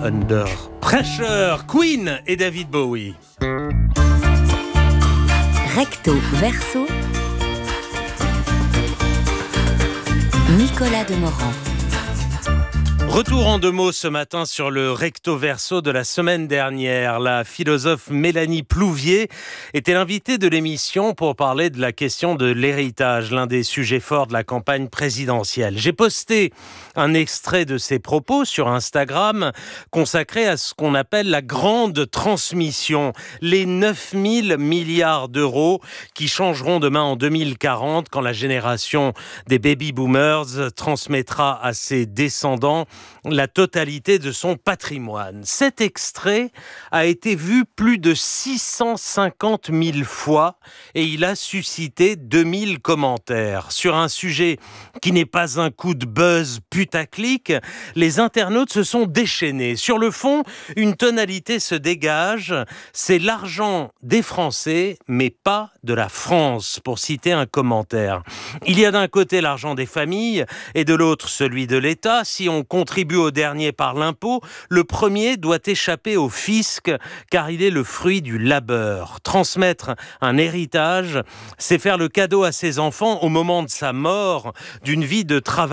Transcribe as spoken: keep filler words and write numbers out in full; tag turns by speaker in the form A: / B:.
A: Under Pressure, Queen et David Bowie.
B: Recto verso, Nicolas Demorand.
A: Retour en deux mots ce matin sur le recto verso de la semaine dernière. La philosophe Mélanie Plouvier était l'invitée de l'émission pour parler de la question de l'héritage, l'un des sujets forts de la campagne présidentielle. J'ai posté un extrait de ses propos sur Instagram consacré à ce qu'on appelle la grande transmission, les neuf mille milliards d'euros qui changeront demain en deux mille quarante quand la génération des baby boomers transmettra à ses descendants la totalité de son patrimoine. Cet extrait a été vu plus de six cent cinquante mille fois et il a suscité deux mille commentaires. Sur un sujet qui n'est pas un coup de buzz putaclic, les internautes se sont déchaînés. Sur le fond, une tonalité se dégage, c'est l'argent des Français, mais pas de la France, pour citer un commentaire. Il y a d'un côté l'argent des familles et de l'autre celui de l'État. Si on contribue au dernier par l'impôt, le premier doit échapper au fisc car il est le fruit du labeur. Transmettre un héritage, c'est faire le cadeau à ses enfants au moment de sa mort d'une vie de travail